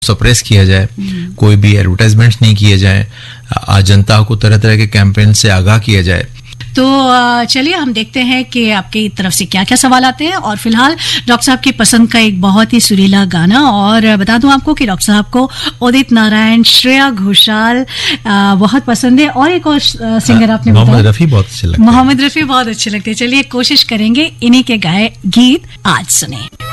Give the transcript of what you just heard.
Suppress किया जाए, कोई भी एडवर्टाइजमेंट नहीं किए जाए, जनता को तरह तरह के कैंपेन से आगाह किया जाए। तो चलिए हम देखते हैं कि आपकी तरफ से क्या क्या सवाल आते हैं। और फिलहाल डॉक्टर साहब की पसंद का एक बहुत ही सुरीला गाना, और बता दूं आपको कि डॉक्टर साहब को उदित नारायण, श्रेया घोषाल बहुत पसंद है, और एक और सिंगर आपने मोहम्मद रफी बहुत अच्छे लगते हैं। मोहम्मद रफी बहुत अच्छे लगते हैं। चलिए कोशिश करेंगे इन्हीं के गाए गीत आज सुने।